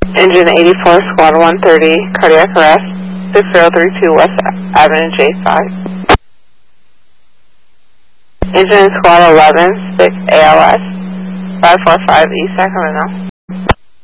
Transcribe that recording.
Engine 84, Squad 130, cardiac arrest, 6032 West Avenue J5. Engine Squad 11, 6 ALS, 545 East Sacramento.